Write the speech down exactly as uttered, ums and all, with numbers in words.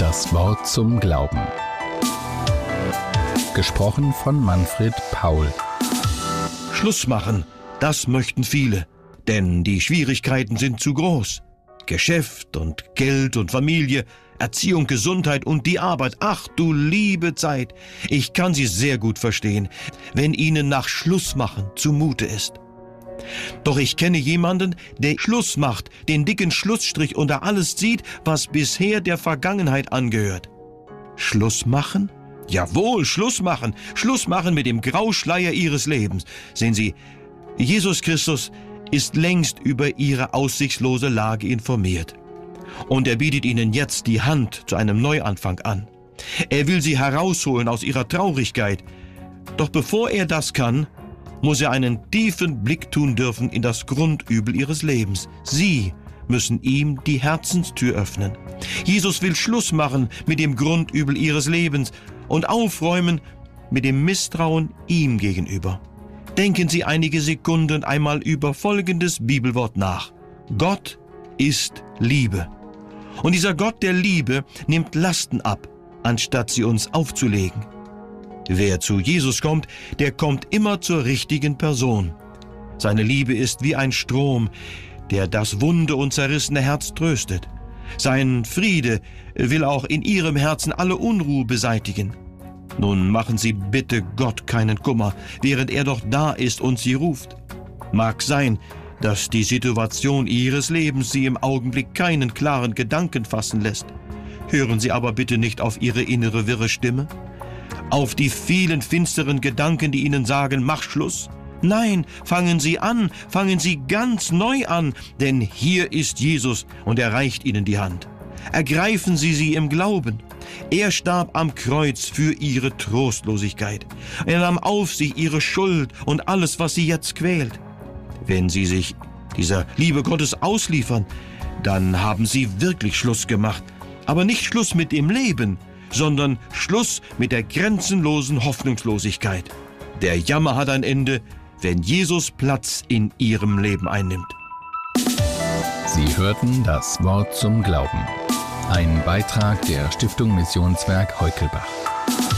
Das Wort zum Glauben. Gesprochen von Manfred Paul. Schluss machen, das möchten viele, denn die Schwierigkeiten sind zu groß. Geschäft und Geld und Familie, Erziehung, Gesundheit und die Arbeit. Ach du liebe Zeit, ich kann sie sehr gut verstehen, wenn ihnen nach Schlussmachen zumute ist. Doch ich kenne jemanden, der Schluss macht, den dicken Schlussstrich unter alles zieht, was bisher der Vergangenheit angehört. Schluss machen? Jawohl, Schluss machen. Schluss machen mit dem Grauschleier ihres Lebens. Sehen Sie, Jesus Christus ist längst über ihre aussichtslose Lage informiert. Und er bietet ihnen jetzt die Hand zu einem Neuanfang an. Er will sie herausholen aus ihrer Traurigkeit. Doch bevor er das kann, muss er einen tiefen Blick tun dürfen in das Grundübel ihres Lebens. Sie müssen ihm die Herzenstür öffnen. Jesus will Schluss machen mit dem Grundübel ihres Lebens und aufräumen mit dem Misstrauen ihm gegenüber. Denken Sie einige Sekunden einmal über folgendes Bibelwort nach. Gott ist Liebe. Und dieser Gott der Liebe nimmt Lasten ab, anstatt sie uns aufzulegen. Wer zu Jesus kommt, der kommt immer zur richtigen Person. Seine Liebe ist wie ein Strom, der das wunde und zerrissene Herz tröstet. Sein Friede will auch in Ihrem Herzen alle Unruhe beseitigen. Nun machen Sie bitte Gott keinen Kummer, während er doch da ist und Sie ruft. Mag sein, dass die Situation Ihres Lebens Sie im Augenblick keinen klaren Gedanken fassen lässt. Hören Sie aber bitte nicht auf Ihre innere wirre Stimme, auf die vielen finsteren Gedanken, die Ihnen sagen, mach Schluss. Nein, fangen Sie an, fangen Sie ganz neu an, denn hier ist Jesus und er reicht Ihnen die Hand. Ergreifen Sie sie im Glauben. Er starb am Kreuz für Ihre Trostlosigkeit. Er nahm auf sich Ihre Schuld und alles, was Sie jetzt quält. Wenn Sie sich dieser Liebe Gottes ausliefern, dann haben Sie wirklich Schluss gemacht. Aber nicht Schluss mit dem Leben, sondern Schluss mit der grenzenlosen Hoffnungslosigkeit. Der Jammer hat ein Ende, wenn Jesus Platz in Ihrem Leben einnimmt. Sie hörten das Wort zum Glauben. Ein Beitrag der Stiftung Missionswerk Heukelbach.